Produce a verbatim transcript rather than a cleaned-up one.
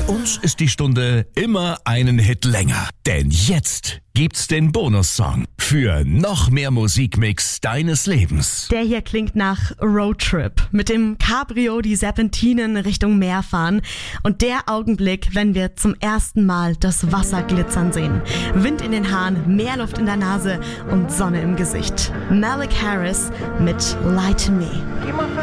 uns ist die Stunde immer einen Hit länger. Denn jetzt gibt's den Bonussong für noch mehr Musikmix deines Lebens. Der hier klingt nach Roadtrip. Mit dem Cabrio die Serpentinen Richtung Meer fahren. Und der Augenblick, wenn wir zum ersten Mal das Wasser glitzern sehen. Wind in den Haaren, Meerluft in der Nase und Sonne im Gesicht. Malik Harris mit Lie to Me.